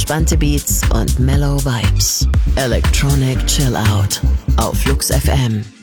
entspannte Beats und mellow Vibes. Electronic Chill Out auf Flux FM.